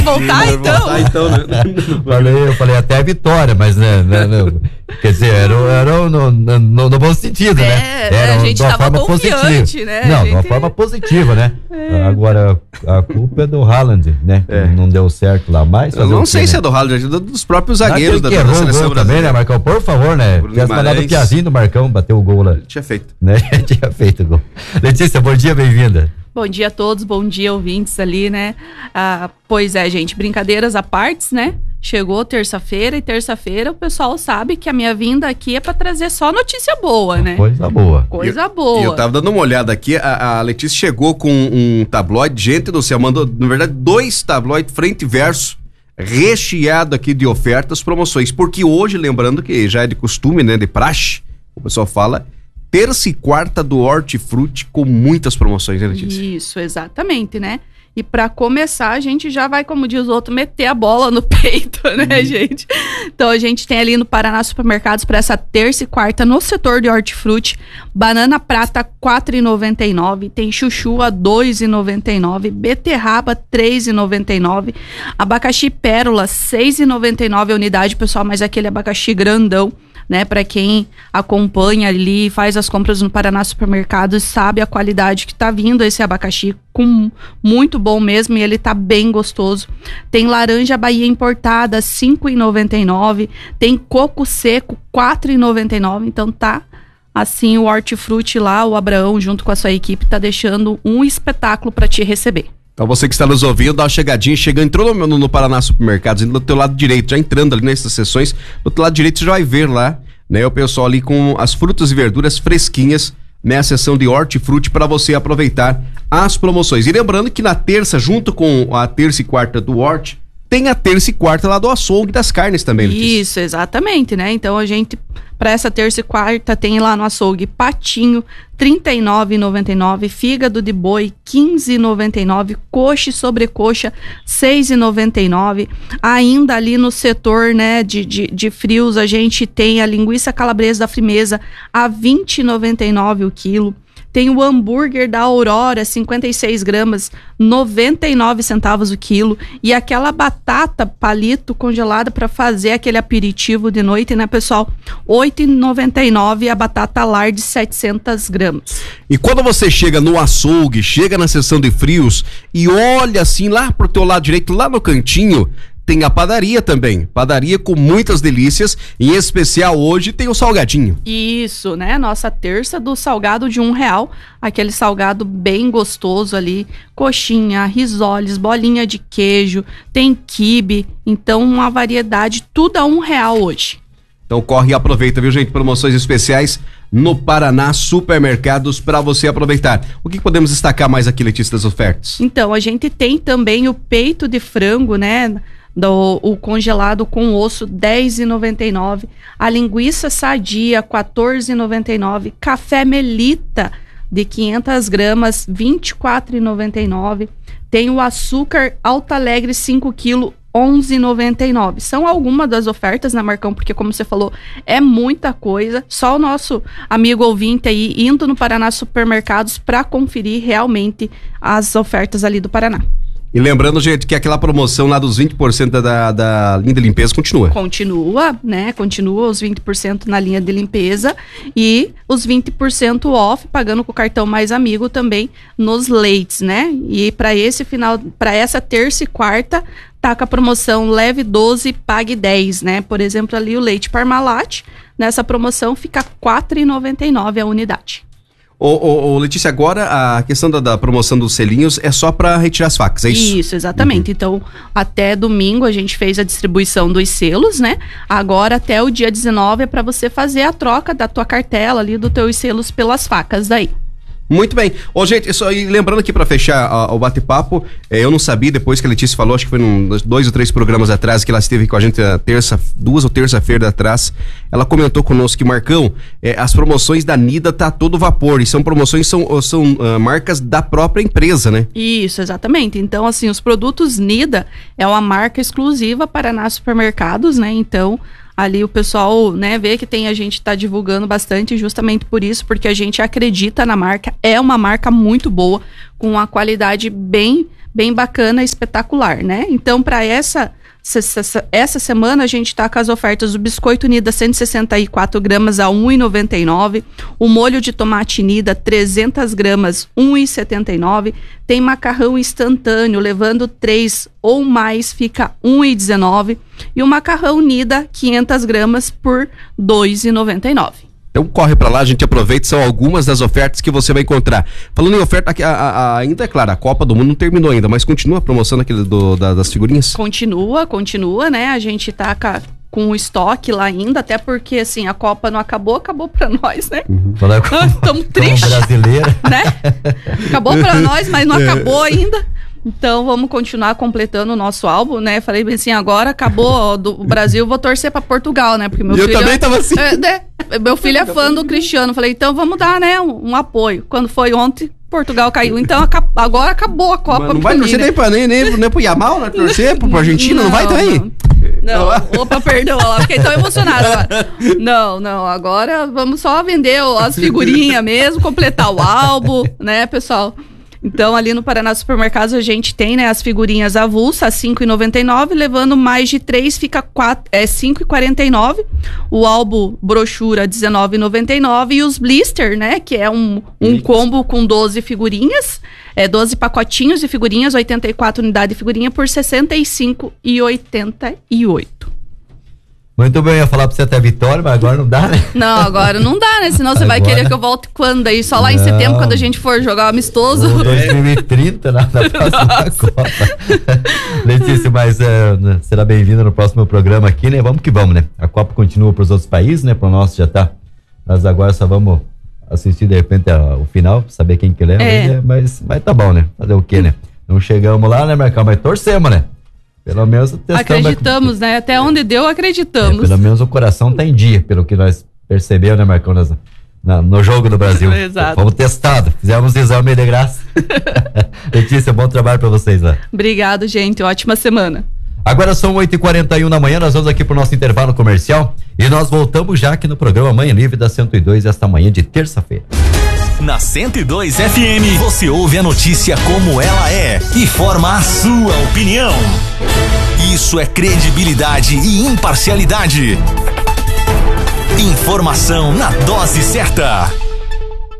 Voltar então, né? Eu falei até a vitória, mas né, quer dizer, era no bom sentido, né? Era a gente de uma tava forma confiante, positiva. né? Não, de uma forma positiva, né? Agora, a culpa é do Haaland, né? Não deu certo lá mais. Eu não sei se é do Haaland, é dos próprios zagueiros da seleção brasileira também, né, Marcão? Por favor, né? Tinha falado o Piazinho do Marcão, bateu o gol lá. Tinha feito. Né? Tinha feito o gol. Letícia, bom dia, bem-vinda. Bom dia a todos, bom dia ouvintes ali, né? Pois é, gente, brincadeiras à parte, né? Chegou terça-feira e terça-feira o pessoal sabe que a minha vinda aqui é pra trazer só notícia boa, né? Coisa boa. Coisa boa. E eu tava dando uma olhada aqui, a Letícia chegou com um tabloide, gente do céu, mandou, na verdade, 2 tabloides frente e verso, recheado aqui de ofertas, promoções, porque hoje, lembrando que já é de costume, né, de praxe, o pessoal fala, terça e quarta do Hortifruti com muitas promoções, né, Letícia? Isso, exatamente, né? E pra começar, a gente já vai, como diz o outro, meter a bola no peito, né, gente? Então, a gente tem ali no Paraná Supermercados para essa terça e quarta, no setor de hortifruti, banana prata R$ 4,99, tem chuchu a R$ 2,99, beterraba R$ 3,99, abacaxi pérola R$ 6,99 a unidade, pessoal, mas aquele abacaxi grandão, né, para quem acompanha ali, faz as compras no Paraná Supermercados, sabe a qualidade que tá vindo esse abacaxi, muito bom mesmo, e ele tá bem gostoso. Tem laranja Bahia importada, R$ 5,99, tem coco seco, R$ 4,99, então tá, assim, o Hortifruti lá, o Abraão, junto com a sua equipe, tá deixando um espetáculo para te receber. Então você que está nos ouvindo, dá uma chegadinha, entrou no Paraná Supermercados, do teu lado direito, já entrando ali nessas sessões, do teu lado direito você já vai ver lá, né, o pessoal ali com as frutas e verduras fresquinhas, né, a seção de hortifruti para você aproveitar as promoções. E lembrando que na terça, junto com a terça e quarta do Hort, tem a terça e quarta lá do açougue das carnes também, Letícia. Isso, exatamente, né? Então a gente, para essa terça e quarta, tem lá no açougue patinho, R$ 39,99, fígado de boi, R$ 15,99, coxa e sobrecoxa, R$ 6,99. Ainda ali no setor, né, de frios, a gente tem a linguiça calabresa da Frimeza a R$ 20,99 o quilo. Tem o hambúrguer da Aurora, 56 gramas, 99 centavos o quilo. E aquela batata palito congelada para fazer aquele aperitivo de noite, né, pessoal? R$ 8,99 a batata large, 700 gramas. E quando você chega no açougue, chega na seção de frios e olha assim lá pro teu lado direito, lá no cantinho, tem a padaria também, padaria com muitas delícias, em especial hoje tem o salgadinho. Isso, né, nossa terça do salgado de R$1, aquele salgado bem gostoso ali, coxinha, risoles, bolinha de queijo, tem quibe, então uma variedade, tudo a R$1 hoje. Então corre e aproveita, viu, gente? Promoções especiais no Paraná Supermercados para você aproveitar. O que podemos destacar mais aqui, Letícia, das ofertas? Então, a gente tem também o peito de frango, né, o congelado com osso, R$ 10,99, a linguiça sadia, R$ 14,99, café Melita de 500 gramas, R$ 24,99, tem o açúcar Alto Alegre 5 kg, R$ 11,99. São algumas das ofertas, né, Marcão? Porque, como você falou, é muita coisa. Só o nosso amigo ouvinte aí indo no Paraná Supermercados para conferir realmente as ofertas ali do Paraná. E lembrando, gente, que aquela promoção lá dos 20% da linha de limpeza continua. Continua, né? Continua os 20% na linha de limpeza e os 20% off, pagando com o cartão Mais Amigo também nos leites, né? E para esse final, para essa terça e quarta, tá com a promoção leve 12, pague 10, né? Por exemplo, ali o leite Parmalat, nessa promoção fica R$ 4,99 a unidade. Ô, Letícia, agora a questão da promoção dos selinhos é só para retirar as facas, é isso? Isso, exatamente. Então, até domingo a gente fez a distribuição dos selos, né? Agora, até o dia 19 é para você fazer a troca da tua cartela ali, dos teus selos pelas facas daí. Muito bem. Ô, gente, só lembrando aqui para fechar o bate-papo, eu não sabia, depois que a Letícia falou, acho que foi 2 ou 3 programas atrás, que ela esteve com a gente 2 ou terça-feira atrás, ela comentou conosco que, Marcão, as promoções da Nida tá a todo vapor, e são promoções, são marcas da própria empresa, né? Isso, exatamente. Então, assim, os produtos Nida é uma marca exclusiva Paraná Supermercados, né? Então, ali o pessoal, né, vê que a gente tá divulgando bastante justamente por isso, porque a gente acredita na marca, é uma marca muito boa, com uma qualidade bem bem bacana, espetacular, né? Então, para essa semana a gente está com as ofertas do biscoito Nida 164 gramas a R$ 1,99, o molho de tomate Nida 300 gramas R$ 1,79, tem macarrão instantâneo levando 3 ou mais fica R$ 1,19 e o macarrão Nida 500 gramas por R$ 2,99. Então corre pra lá, a gente aproveita, são algumas das ofertas que você vai encontrar. Falando em oferta, ainda é claro, a Copa do Mundo não terminou ainda, mas continua a promoção daquele das figurinhas? Continua, né? A gente tá com o estoque lá ainda, até porque, assim, a Copa não acabou pra nós, né? Estamos tristes, brasileira, né? Acabou pra nós, mas não acabou ainda. Então, vamos continuar completando o nosso álbum, né? Falei bem assim, agora acabou o Brasil, vou torcer pra Portugal, né? Porque meu filho... Eu também tava assim. Meu filho é fã do Cristiano. Falei, então vamos dar, né, um apoio. Quando foi ontem, Portugal caiu. Então, agora acabou a Copa. Mas não vai torcer nem pro Yamal, né? Torcer pro Argentina, não vai também? Não, opa, perdão, fiquei tão emocionada agora. Não, agora vamos só vender as figurinhas mesmo, completar o álbum, né, pessoal? Então, ali no Paraná Supermercados, a gente tem, né, as figurinhas avulsas, R$ 5,99, levando mais de 3, fica R$ 5,49. O álbum brochura, R$ 19,99. E os blister, né, que é um combo com 12 figurinhas, 12 pacotinhos de figurinhas, 84 unidades de figurinha, por R$ 65,88. Muito bem, eu ia falar pra você até Vitória, mas agora não dá, né? Não, agora não dá, né? Senão você vai querer que eu volte quando? Aí só lá em setembro, quando a gente for jogar o amistoso. 2030, na próxima Copa. Letícia, mas será bem-vinda no próximo programa aqui, né? Vamos que vamos, né? A Copa continua pros outros países, né? Pro nosso já tá. Nós agora só vamos assistir, de repente, o final, saber quem que leva. Mas tá bom, né? Fazer o quê, né? Não chegamos lá, né, Marcão? Mas torcemos, né? Pelo menos acreditamos, né? Até onde deu, acreditamos. Pelo menos o coração tá em dia, pelo que nós percebemos, né, Marcão? No jogo do Brasil. Exato. Fomos testados, fizemos exame de graça. Letícia, bom trabalho pra vocês lá. Obrigado, gente. Ótima semana. Agora são 8h41 da manhã, nós vamos aqui pro nosso intervalo comercial e nós voltamos já aqui no programa Manhã Livre da 102, esta manhã de terça-feira. Na 102 FM, você ouve a notícia como ela é e forma a sua opinião. Isso é credibilidade e imparcialidade. Informação na dose certa.